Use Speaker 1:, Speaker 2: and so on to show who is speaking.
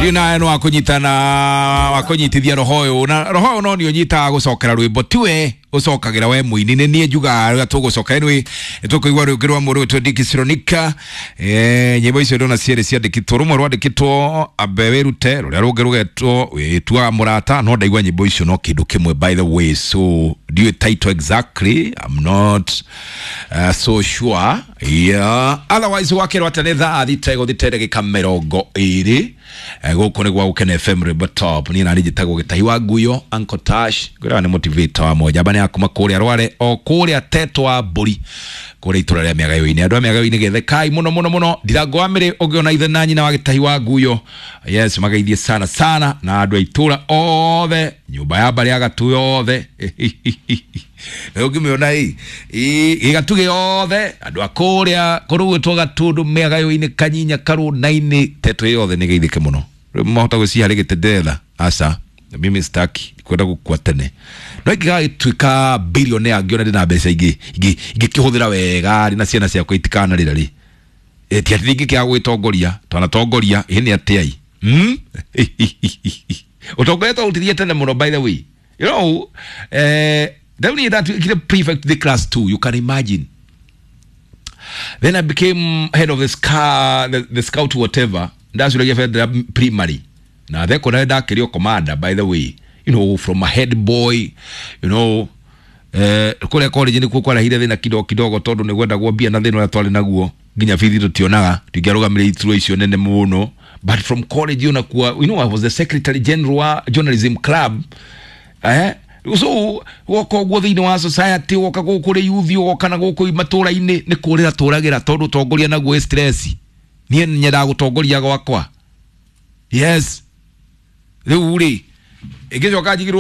Speaker 1: Yuna no akunyitana akunyitithia roho na roho no ni onyita gucokera rwimbo tiwe ucokagira we muini ni nie njuga gatugucoka anyway tukuigwa rugirwa mu rwetwe Dikisironika nyimbo icio ndona ciere cia ndikitwo rumwe rwandikitwo abewerute ruria rugerugetwo witwa murata no ndaigwa nyimbo icio no kindu kimwe by the way, so do you title exactly? I'm not so sure. Yeah, otherwise wakero atanetha athitego thiterege kamerongo iri gukone gwa ukene FM Rebel Top ni nari gitago gitahi wa Nguyo Uncle Tash gura ni motivator wa moja bane akuma kuria rware o kuria tetwa buri kuria itura ria miaga yoini andu miaga yoini gethe kai muno ndirango amire ugiona ithe nanyi na wa gitahi wa Nguyo. Yes, magaithie sana na andu aitura othe nyumba ya bari agatu yothe ugimeona igatuge yothe andu akuria kurugitwo gatundu miaga yoini kanyinya karu naini tetwe yothe ni geithike muno mahota gucia rigite ndetha asa mimi staki kwenda gukua tene no igituika billionaire ngiona ndina mbeca ingikihũthĩra wega na ciana ciakwa itikana rĩrĩ ti ati ingĩkĩa gwĩtongoria twanatongoria ini atiai utongoria utithie tene muno by the way, you know then we that prefect the class 2, you can imagine. Then I became head of the scout whatever. That's what I get the primary. Now they could have that career commander, by the way. You know, from a head boy, you know, kule college ni kukwala hile na kidogo todo ni kwenda kuambia na theno ya twale naguo ginya fithito tionaga tukiaruga mile situation nene muno. But from college you know, I was the secretary general wa journalism club. So woko gwothe wa society woka gukure youth woka na guku matura ini ni kurira turagira tondu tongoria naguo stress nie nyenda gutongoria gwakwa. Yes, riu ri igicoka njigirwo